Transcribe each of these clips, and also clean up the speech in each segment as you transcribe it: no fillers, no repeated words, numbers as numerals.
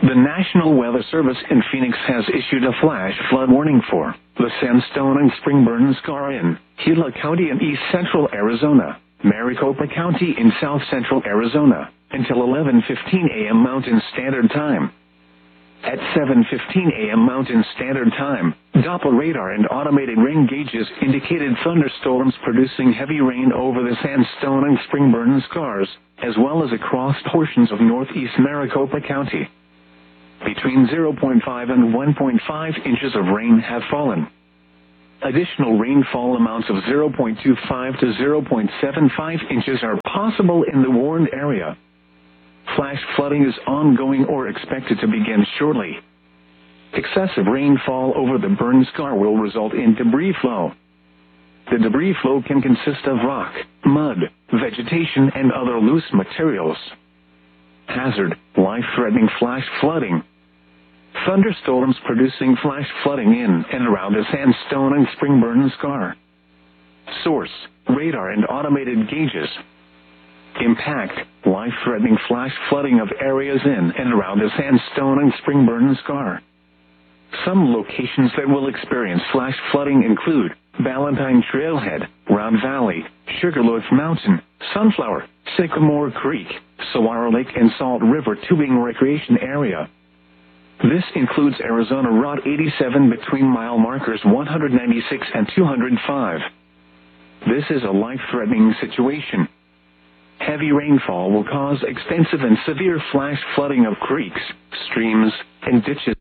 The National Weather Service in Phoenix has issued a flash flood warning for the Sandstone and Spring Burn Scar in Gila County in east central Arizona, Maricopa County in south central Arizona, until 11:15 a.m. Mountain Standard Time. At 7:15 a.m. Mountain Standard Time, Doppler radar and automated rain gauges indicated thunderstorms producing heavy rain over the Sandstone and Spring Burn Scars, as well as across portions of northeast Maricopa County. Between 0.5 and 1.5 inches of rain have fallen. Additional rainfall amounts of 0.25 to 0.75 inches are possible in the warned area. Flash flooding is ongoing or expected to begin shortly. Excessive rainfall over the burn scar will result in debris flow. The debris flow can consist of rock, mud, vegetation, and other loose materials. Hazard: life-threatening flash flooding. Thunderstorms producing flash flooding in and around the Sandstone and Spring Burn Scar. Source: radar and automated gauges. Impact: life-threatening flash flooding of areas in and around the Sandstone and Spring Burn Scar. Some locations that will experience flash flooding include Valentine Trailhead, Round Valley, Sugarloaf Mountain, Sunflower, Sycamore Creek, Saguaro Lake, and Salt River Tubing Recreation Area. This includes Arizona Route 87 between mile markers 196 and 205. This is a life-threatening situation. Heavy rainfall will cause extensive and severe flash flooding of creeks, streams, and ditches.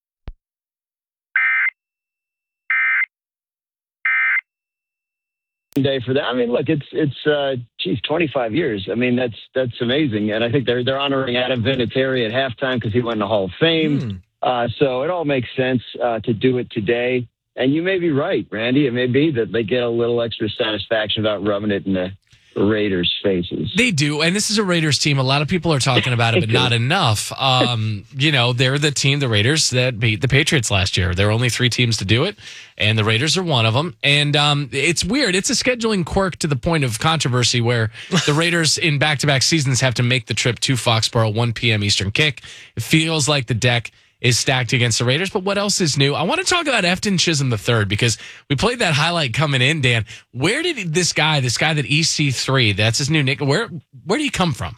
Day for that. I mean, look, it's 25 years. I mean, that's amazing. And I think they're honoring Adam Vinatieri at halftime because he won the Hall of Fame. So it all makes sense to do it today. And you may be right, Randy. It may be that they get a little extra satisfaction about rubbing it in the Raiders' faces. They do, and this is a Raiders team. A lot of people are talking about it, but not enough. They're the team, the Raiders, that beat the Patriots last year. There are only 3 teams to do it, and the Raiders are one of them. And it's weird. It's a scheduling quirk to the point of controversy where the Raiders in back-to-back seasons have to make the trip to Foxborough, 1 p.m. Eastern kick. It feels like the deck is stacked against the Raiders. But what else is new? I want to talk about Efton Chisholm III because we played that highlight coming in, Dan. Where did this guy that EC3, that's his new nickname, where did he come from?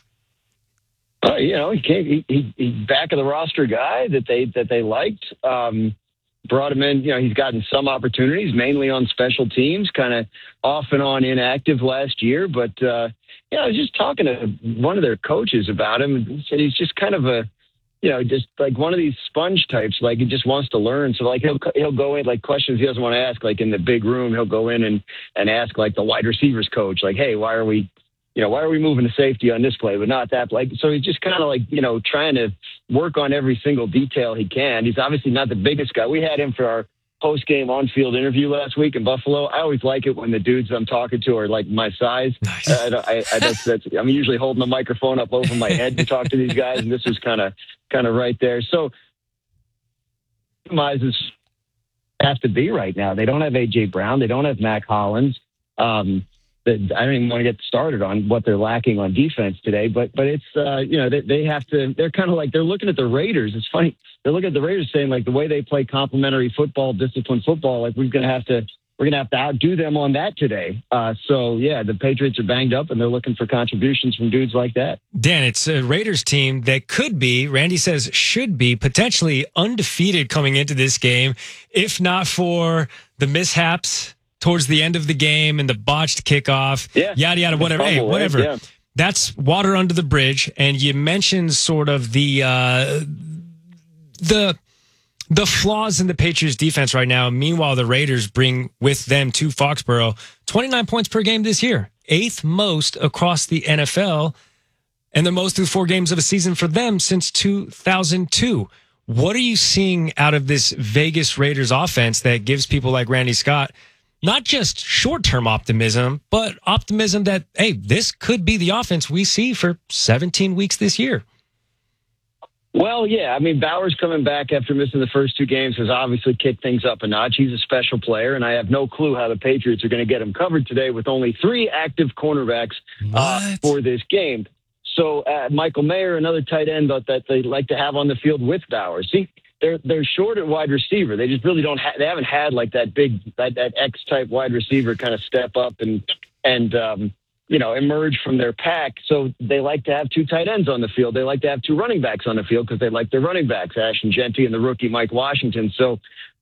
He came. He back of the roster guy that they liked. Brought him in. He's gotten some opportunities, mainly on special teams, kind of off and on inactive last year. But I was just talking to one of their coaches about him, and he said he's just kind of a just like one of these sponge types, like he just wants to learn. So like he'll go in, like questions he doesn't want to ask, like in the big room, he'll go in and ask like the wide receivers coach, like, hey, why are we moving the safety on this play, but not that play? So he's just kind of like, trying to work on every single detail he can. He's obviously not the biggest guy. We had him for our post-game on-field interview last week in Buffalo. I always like it when the dudes I'm talking to are like my size. Nice. I'm usually holding the microphone up over my head to talk to these guys, and this was kind of right there. So, compromises have to be right now. They don't have A.J. Brown. They don't have Mac Hollins. I don't even want to get started on what they're lacking on defense today, but it's, they have to, they're kind of like, they're looking at the Raiders. It's funny. They're looking at the Raiders saying like the way they play complementary football, disciplined football, like we're going to have to outdo them on that today. The Patriots are banged up and they're looking for contributions from dudes like that. Dan, it's a Raiders team that could be, Randy says should be, potentially undefeated coming into this game, if not for the mishaps towards the end of the game and the botched kickoff, yada, yada, whatever. Hey, whatever. Right? Yeah. That's water under the bridge. And you mentioned sort of the flaws in the Patriots defense right now. Meanwhile, the Raiders bring with them to Foxborough 29 points per game this year, 8th most across the NFL, and the most through 4 games of a season for them since 2002. What are you seeing out of this Vegas Raiders offense that gives people like Randy Scott not just short-term optimism, but optimism that, hey, this could be the offense we see for 17 weeks this year? Well, yeah. I mean, Bowers coming back after missing the first 2 games has obviously kicked things up a notch. He's a special player, and I have no clue how the Patriots are going to get him covered today with only 3 active cornerbacks for this game. So Michael Mayer, another tight end that they like to have on the field with Bowers. See, they're short at wide receiver. They just really don't. They haven't had like that big that X type wide receiver kind of step up and emerge from their pack. So they like to have two tight ends on the field. They like to have two running backs on the field because they like their running backs, Ashton Genty and the rookie Mike Washington. So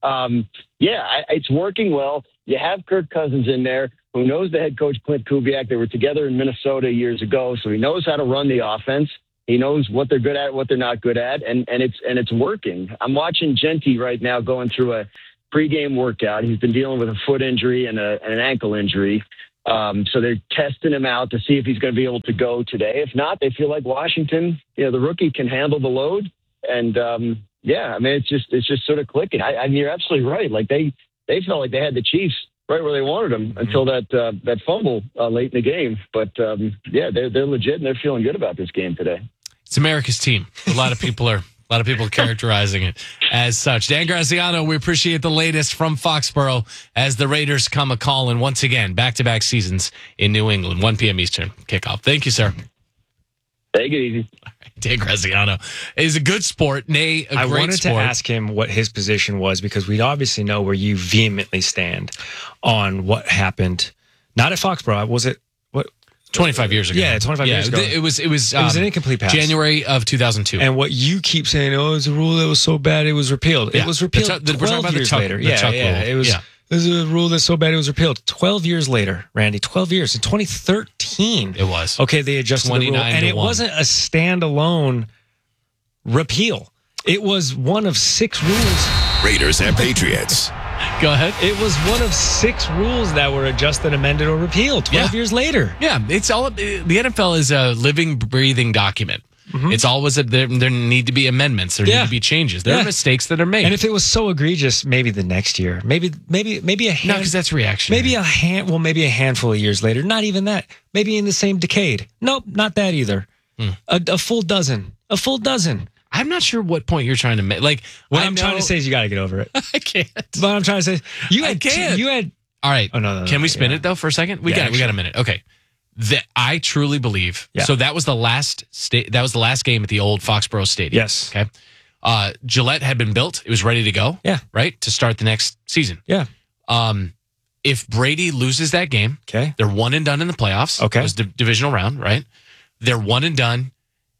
it's working well. You have Kirk Cousins in there, who knows the head coach, Clint Kubiak. They were together in Minnesota years ago, so he knows how to run the offense. He knows what they're good at, what they're not good at, and it's working. I'm watching Genty right now going through a pregame workout. He's been dealing with a foot injury and an ankle injury. So they're testing him out to see if he's going to be able to go today. If not, they feel like Washington, the rookie, can handle the load. And it's just sort of clicking. You're absolutely right. Like they felt like they had the Chiefs right where they wanted them until that fumble late in the game. But they're legit and they're feeling good about this game today. It's America's team. A lot of people are characterizing it as such. Dan Graziano, we appreciate the latest from Foxborough as the Raiders come a-calling once again, back-to-back seasons in New England, 1 p.m. Eastern kickoff. Thank you, sir. Take it easy. Dan Graziano is a good sport, nay, a great sport. I wanted to ask him what his position was because we obviously know where you vehemently stand on what happened. Not at Foxborough. Was it? 25 years ago. Yeah, 25 years ago. It was an incomplete pass. January of 2002. And what you keep saying, it was a rule that was so bad it was repealed. Yeah. It was repealed we're talking about the Chuck later. Rule. It was. Yeah. This is a rule that's so bad it was repealed. 12 years later, Randy. 12 years. In 2013. It was. Okay, they adjusted the rule. And it wasn't a standalone repeal. It was one of 6 rules. Raiders and Patriots. Go ahead. It was one of 6 rules that were adjusted, amended, or repealed 12 years later. Yeah, it's all. The NFL is a living, breathing document. Mm-hmm. It's always there need to be amendments. There need to be changes. There are mistakes that are made. And if it was so egregious, maybe the next year, maybe a hand, no, because that's reaction. Maybe a handful of years later. Not even that. Maybe in the same decade. Nope, not that either. A full dozen. A full dozen. I'm not sure what point you're trying to make. Like what I'm trying to say is you got to get over it. I can't. What I'm trying to say, I can't. You had. All right. Oh no. Can we spin it though for a second? We got a minute. Okay. I truly believe. Yeah. So that was the last that was the last game at the old Foxborough Stadium. Yes. Okay. Gillette had been built. It was ready to go. Yeah. Right to start the next season. Yeah. If Brady loses that game, okay, they're one and done in the playoffs. Okay. It was the divisional round, right? They're one and done.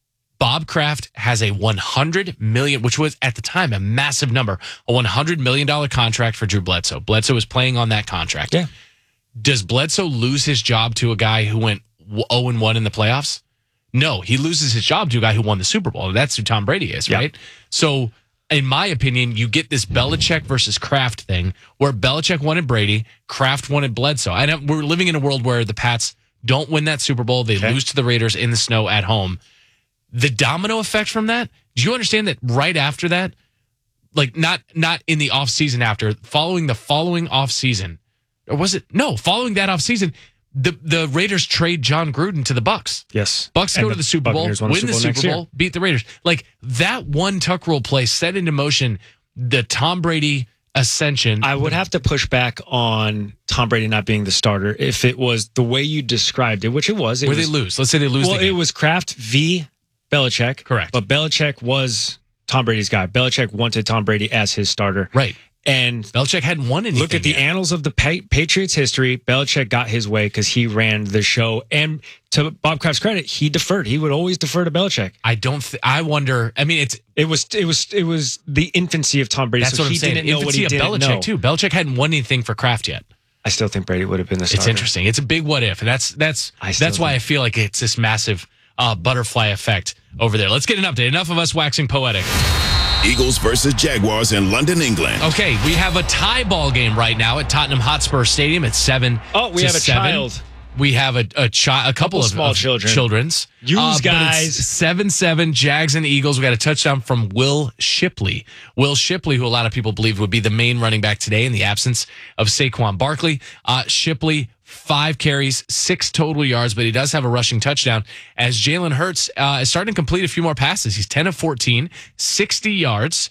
Bob Kraft has a $100 million, which was at the time a massive number, a $100 million contract for Drew Bledsoe. Bledsoe was playing on that contract. Yeah. Does Bledsoe lose his job to a guy who went 0-1 in the playoffs? No, he loses his job to a guy who won the Super Bowl. That's who Tom Brady is, right? So, in my opinion, you get this Belichick versus Kraft thing where Belichick wanted Brady, Kraft wanted Bledsoe. And we're living in a world where the Pats don't win that Super Bowl. They lose to the Raiders in the snow at home. The domino effect from that, do you understand that right after that, like not in the offseason after, following the following offseason, or was it? No, following that offseason, the Raiders trade John Gruden to the Bucs. Yes. Bucs go to the Super Bowl, win the Super Bowl, beat the Raiders. Like that one tuck rule play set into motion the Tom Brady ascension. I would have to push back on Tom Brady not being the starter if it was the way you described it, which it was. Where they lose. Let's say they lose. Well, the game. It was Kraft v. Belichick. Correct. But Belichick was Tom Brady's guy. Belichick wanted Tom Brady as his starter. Right. And Belichick hadn't won anything. Look at the annals of the Patriots history. Belichick got his way because he ran the show. And to Bob Kraft's credit, he deferred. He would always defer to Belichick. I wonder. I mean, it was the infancy of Tom Brady. That's so what I'm saying. Didn't know what he didn't Belichick know. too. Belichick hadn't won anything for Kraft yet. I still think Brady would have been the starter. It's interesting. It's a big what if, and that's why I feel like it's this massive butterfly effect over there. Let's get an update. Enough of us waxing poetic. Eagles versus Jaguars in London, England. Okay, we have a tie ball game right now at Tottenham Hotspur Stadium at 7. Oh, we have a child. We have a couple of small children. Children's. You guys. 7-7 Jags and Eagles. We got a touchdown from Will Shipley. Will Shipley, who a lot of people believe would be the main running back today in the absence of Saquon Barkley. Shipley, 5 carries, 6 total yards, but he does have a rushing touchdown as Jalen Hurts is starting to complete a few more passes. He's 10 of 14, 60 yards.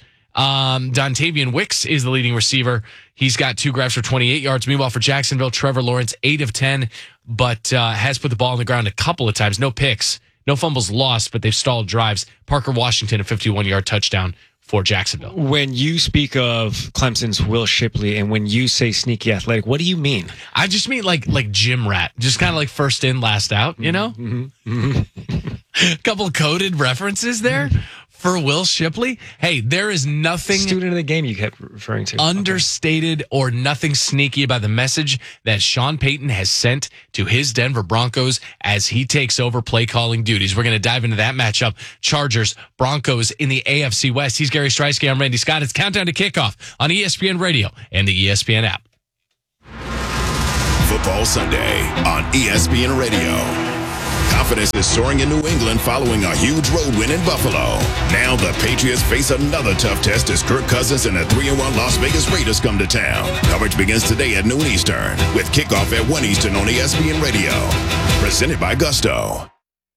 Dontavian Wicks is the leading receiver. He's got 2 grabs for 28 yards. Meanwhile, for Jacksonville, Trevor Lawrence, 8 of 10, but has put the ball on the ground a couple of times. No picks No fumbles lost, but they've stalled drives. Parker Washington, a 51-yard touchdown for Jacksonville. When you speak of Clemson's Will Shipley and when you say sneaky athletic, what do you mean? I just mean like gym rat, just kind of like first in, last out, you know? A couple of coded references there for Will Shipley. Hey, there is nothing Student of the game you kept referring to. Understated or nothing sneaky about the message that Sean Payton has sent to his Denver Broncos as he takes over play calling duties. We're going to dive into that matchup. Chargers, Broncos in the AFC West. He's Gary Streisky. I'm Randy Scott. It's Countdown to Kickoff on ESPN Radio and the ESPN app. Football Sunday on ESPN Radio. Confidence is soaring in New England following a huge road win in Buffalo. Now the Patriots face another tough test as Kirk Cousins and the 3-1 Las Vegas Raiders come to town. Coverage begins today at noon Eastern with kickoff at 1 Eastern on ESPN Radio. Presented by Gusto.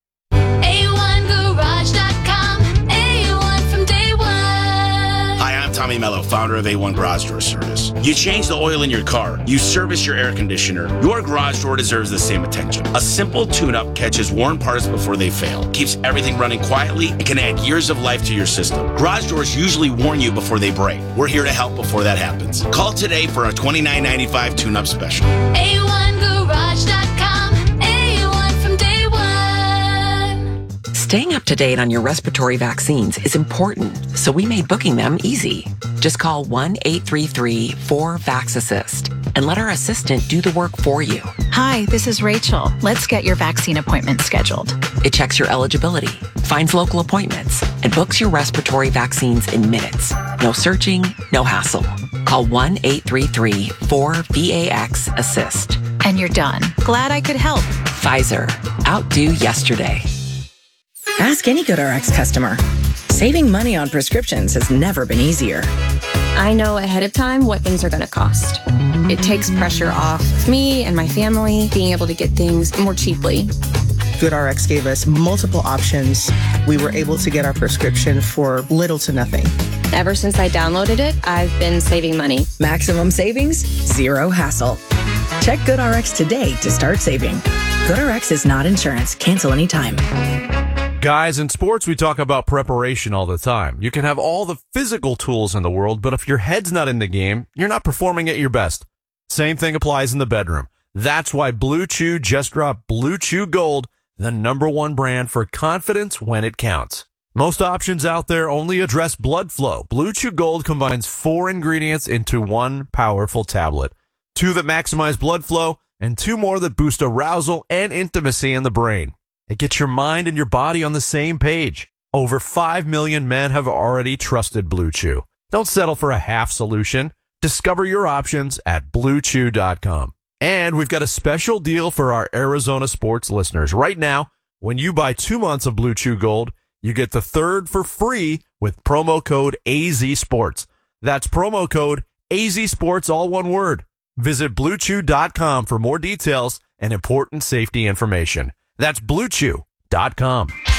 A1Garage.com. A1 from day one. Hi, I'm Tommy Mello, founder of A1 Garage Door Service. You change the oil in your car. You service your air conditioner. Your garage door deserves the same attention. A simple tune-up catches worn parts before they fail, keeps everything running quietly, and can add years of life to your system. Garage doors usually warn you before they break. We're here to help before that happens. Call today for a $29.95 tune-up special. A1Garage.com. A1 from day one. Staying up to date on your respiratory vaccines is important, so we made booking them easy. Just call 1-833-4VAX-ASSIST and let our assistant do the work for you. Hi, this is Rachel. Let's get your vaccine appointment scheduled. It checks your eligibility, finds local appointments, and books your respiratory vaccines in minutes. No searching, no hassle. Call 1-833-4VAX-ASSIST. And you're done. Glad I could help. Pfizer. Outdo yesterday. Ask any GoodRx customer. Saving money on prescriptions has never been easier. I know ahead of time what things are going to cost. It takes pressure off me and my family being able to get things more cheaply. GoodRx gave us multiple options. We were able to get our prescription for little to nothing. Ever since I downloaded it, I've been saving money. Maximum savings, zero hassle. Check GoodRx today to start saving. GoodRx is not insurance. Cancel anytime. Guys, in sports, we talk about preparation all the time. You can have all the physical tools in the world, but if your head's not in the game, you're not performing at your best. Same thing applies in the bedroom. That's why Blue Chew just dropped Blue Chew Gold, the #1 brand for confidence when it counts. Most options out there only address blood flow. Blue Chew Gold combines 4 ingredients into one powerful tablet. 2 that maximize blood flow and 2 more that boost arousal and intimacy in the brain. It gets your mind and your body on the same page. Over 5 million men have already trusted Blue Chew. Don't settle for a half solution. Discover your options at BlueChew.com. And we've got a special deal for our Arizona sports listeners. Right now, when you buy 2 months of Blue Chew Gold, you get the 3rd for free with promo code AZSports. That's promo code AZSports, all one word. Visit BlueChew.com for more details and important safety information. That's BlueChew.com.